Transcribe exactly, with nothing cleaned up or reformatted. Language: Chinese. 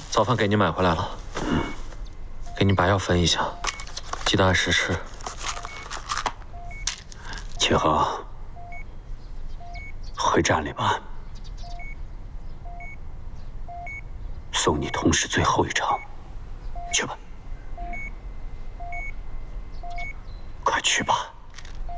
早饭给您买回来了，给您把药分一下，记得按时吃。 启恒，回站里吧，送你同事最后一程，去吧，快去吧。